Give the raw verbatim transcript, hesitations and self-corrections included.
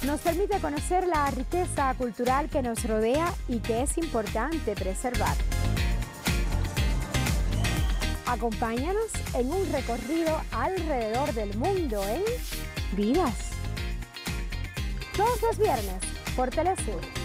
nos permite conocer la riqueza cultural que nos rodea y que es importante preservar. Acompáñanos en un recorrido alrededor del mundo en Vidas. Todos los viernes por Telesur.